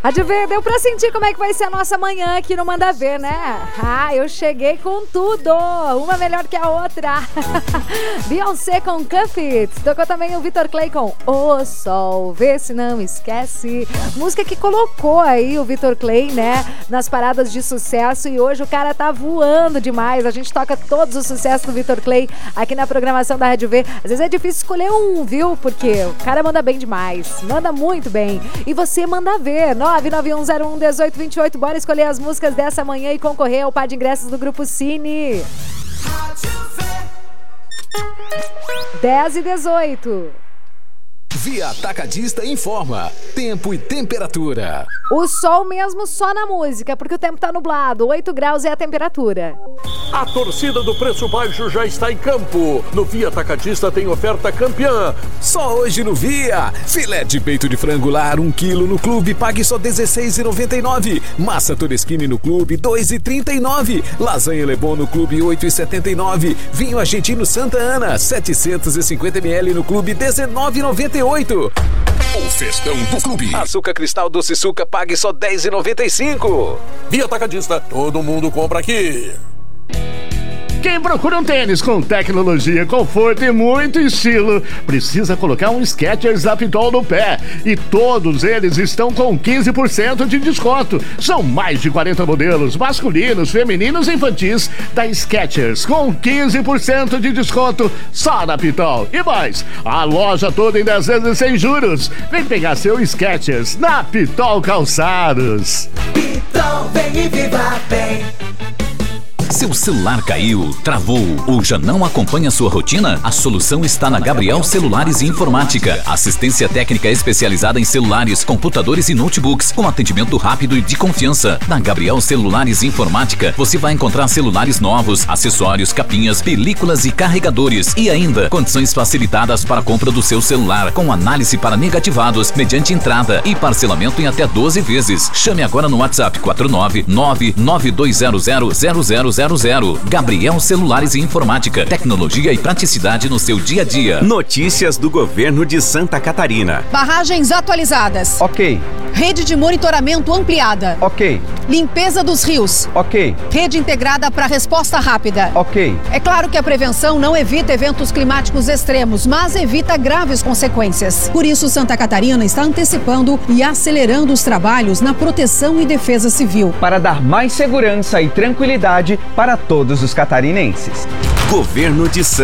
Adivinha, deu pra sentir como é que vai ser a nossa manhã aqui no Manda Ver, né? Eu cheguei com tudo, uma melhor que a outra. Beyoncé com Cuff It, tocou também o Vitor Clay com O Sol, vê se não esquece. Música que colocou aí o Vitor Clay, né, nas paradas de sucesso, e hoje o cara tá voando demais. A gente toca todos os sucessos do Vitor Clay aqui na programação da Rádio V. Às vezes é difícil escolher um, viu? Porque o cara manda bem demais, manda muito bem. E você manda ver, 991011828. Bora escolher as músicas dessa manhã e concorrer ao par de ingressos do Grupo Cine. 10 e 18. Via Atacadista informa tempo e temperatura. O sol mesmo só na música, porque o tempo tá nublado. 8 graus é a temperatura. A torcida do Preço Baixo já está em campo. No Via Atacadista tem oferta campeã. Só hoje no Via. Filé de peito de frango lar 1 kg no clube, pague só R$16,99. Massa Torresquini no clube, R$2,39. Lasanha Lebon no clube, R$8,79. Vinho Argentino Santa Ana, 750 ml no clube, R$19,98. O festão do clube. Açúcar Cristal Doce Suca, pague só R$10,95. Via Atacadista, todo mundo compra aqui. Quem procura um tênis com tecnologia, conforto e muito estilo, precisa colocar um Skechers da Pitol no pé. E todos eles estão com 15% de desconto. São mais de 40 modelos, masculinos, femininos e infantis, da Skechers, com 15% de desconto só na Pitol. E mais, a loja toda em 10 vezes sem juros. Vem pegar seu Skechers na Pitol Calçados. Pitol, vem e viva bem. Seu celular caiu, travou ou já não acompanha sua rotina? A solução está na Gabriel Celulares e Informática. Assistência técnica especializada em celulares, computadores e notebooks, com atendimento rápido e de confiança. Na Gabriel Celulares e Informática, você vai encontrar celulares novos, acessórios, capinhas, películas e carregadores. E ainda, condições facilitadas para a compra do seu celular, com análise para negativados, mediante entrada e parcelamento em até 12 vezes. Chame agora no WhatsApp 49992000000. Gabriel Celulares e Informática. Tecnologia e praticidade no seu dia a dia. Notícias do governo de Santa Catarina. Barragens atualizadas. Ok. Rede de monitoramento ampliada. Ok. Limpeza dos rios. Ok. Rede integrada para resposta rápida. Ok. É claro que a prevenção não evita eventos climáticos extremos, mas evita graves consequências. Por isso, Santa Catarina está antecipando e acelerando os trabalhos na proteção e defesa civil. Para dar mais segurança e tranquilidade para todos os catarinenses. Governo de Santa